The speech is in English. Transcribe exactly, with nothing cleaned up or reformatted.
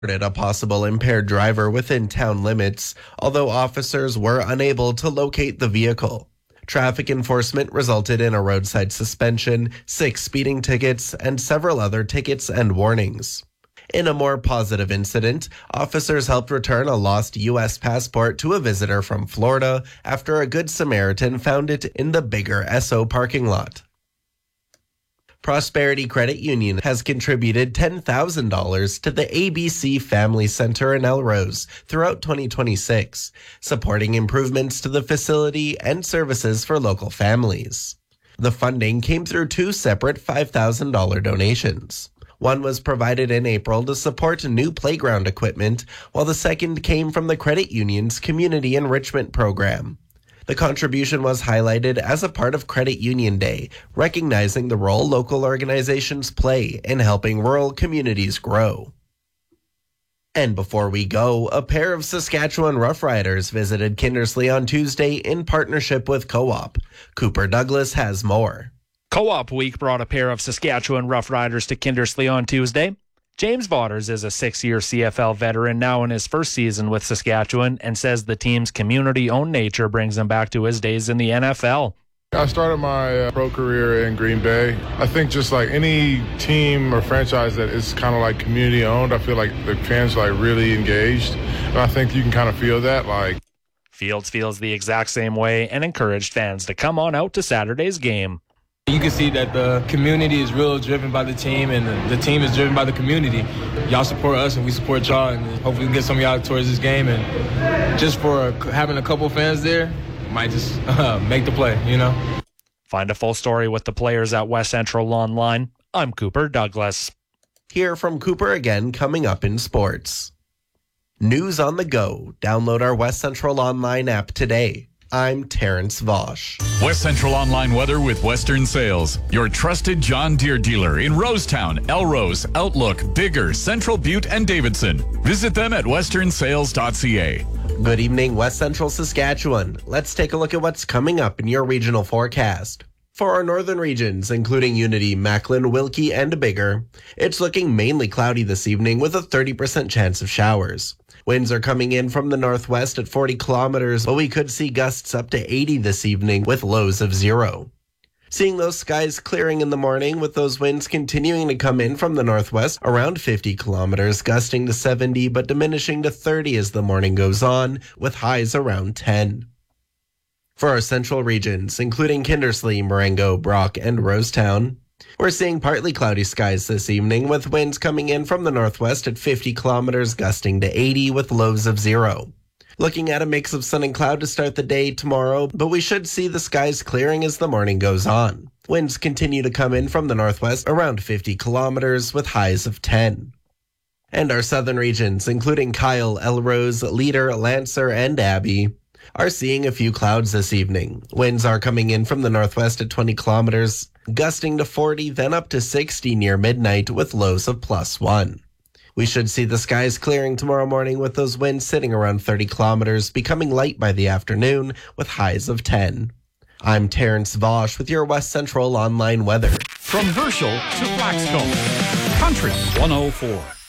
A possible impaired driver within town limits, although officers were unable to locate the vehicle. Traffic enforcement resulted in a roadside suspension, six speeding tickets, and several other tickets and warnings. In a more positive incident, officers helped return a lost U S passport to a visitor from Florida after a Good Samaritan found it in the bigger Esso parking lot. Prosperity Credit Union has contributed ten thousand dollars to the A B C Family Center in Elrose throughout twenty twenty-six, supporting improvements to the facility and services for local families. The funding came through two separate five thousand dollars donations. One was provided in April to support new playground equipment, while the second came from the credit union's Community Enrichment Program. The contribution was highlighted as a part of Credit Union Day, recognizing the role local organizations play in helping rural communities grow. And before we go, a pair of Saskatchewan Roughriders visited Kindersley on Tuesday in partnership with Co-op. Cooper Douglas has more. Co-op Week brought a pair of Saskatchewan Roughriders to Kindersley on Tuesday. James Vaughters is a six-year C F L veteran now in his first season with Saskatchewan and says the team's community-owned nature brings him back to his days in the N F L. I started my uh, pro career in Green Bay. I think just like any team or franchise that is kind of like community-owned, I feel like the fans are like really engaged. And I think you can kind of feel that. Like Fields feels the exact same way and encouraged fans to come on out to Saturday's game. You can see that the community is real driven by the team, and the, the team is driven by the community. Y'all support us, and we support y'all, and hopefully we can get some of y'all towards this game. And just for having a couple fans there, might just uh, make the play, you know? Find a full story with the players at West Central online. I'm Cooper Douglas. Hear from Cooper again coming up in sports. News on the go. Download our West Central Online app today. I'm Terrence Vosch. West Central Online weather with Western Sales, your trusted John Deere dealer in Rosetown, Elrose, Outlook, Bigger, Central Butte, and Davidson. Visit them at western sales dot c a. Good evening, West Central Saskatchewan. Let's take a look at what's coming up in your regional forecast. For our northern regions, including Unity, Macklin, Wilkie, and Bigger, it's looking mainly cloudy this evening with a thirty percent chance of showers. Winds are coming in from the northwest at forty kilometers, but we could see gusts up to eighty this evening with lows of zero. Seeing those skies clearing in the morning with those winds continuing to come in from the northwest around fifty kilometers, gusting to seventy but diminishing to thirty as the morning goes on with highs around ten. For our central regions, including Kindersley, Marengo, Brock, and Rosetown, we're seeing partly cloudy skies this evening with winds coming in from the northwest at fifty kilometers, gusting to eighty with lows of zero. Looking at a mix of sun and cloud to start the day tomorrow, but we should see the skies clearing as the morning goes on. Winds continue to come in from the northwest around fifty kilometers with highs of ten. And our southern regions, including Kyle, Elrose, Leader, Lancer, and Abbey, are seeing a few clouds this evening. Winds are coming in from the northwest at twenty kilometers, gusting to forty, then up to sixty near midnight with lows of plus one. We should see the skies clearing tomorrow morning with those winds sitting around thirty kilometers, becoming light by the afternoon with highs of ten. I'm Terrence Vosch with your West Central Online weather. From Herschel to Blackstone, Country one oh four.